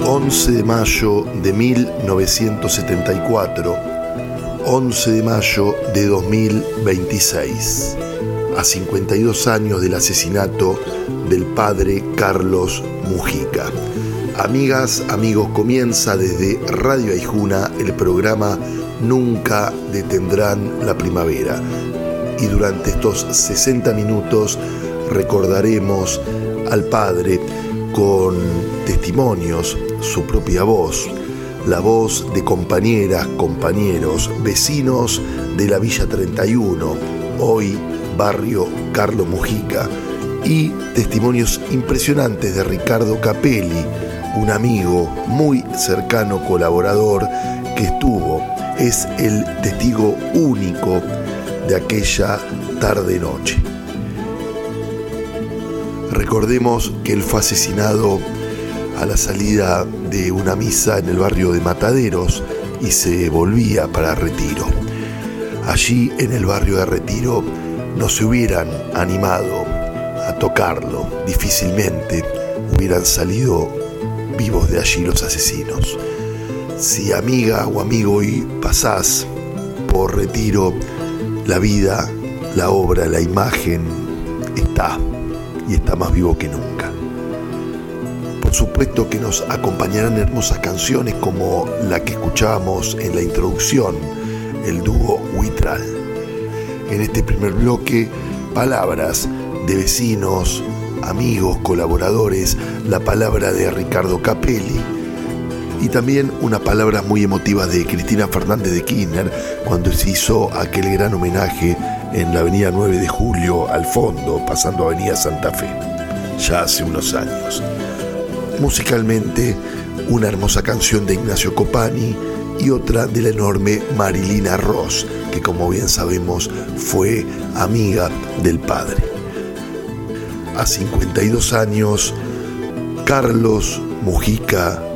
11 de mayo de 1974, 11 de mayo de 2026, a 52 años del asesinato del padre Carlos Mujica. Amigas, amigos, comienza desde Radio Aijuna el programa Nunca detendrán la primavera. Y durante estos 60 minutos recordaremos al padre con testimonios, su propia voz, la voz de compañeras, compañeros, vecinos de la Villa 31, hoy barrio Carlos Mujica, y testimonios impresionantes de Ricardo Capelli, un amigo muy cercano, colaborador, que es el testigo único de aquella tarde-noche. Recordemos que él fue asesinado a la salida de una misa en el barrio de Mataderos y se volvía para Retiro. Allí en el barrio de Retiro no se hubieran animado a tocarlo, difícilmente hubieran salido vivos de allí los asesinos. Si amiga o amigo hoy pasás por Retiro, la vida, la obra, la imagen está más vivo que nunca. Por supuesto que nos acompañarán hermosas canciones como la que escuchábamos en la introducción, el dúo Huitral. En este primer bloque, palabras de vecinos, amigos, colaboradores, la palabra de Ricardo Capelli y también una palabra muy emotiva de Cristina Fernández de Kirchner cuando se hizo aquel gran homenaje en la avenida 9 de Julio, al fondo, pasando avenida Santa Fe, ya hace unos años. Musicalmente, una hermosa canción de Ignacio Copani y otra de la enorme Marilina Ross, que como bien sabemos fue amiga del padre. A 52 años, Carlos Mujica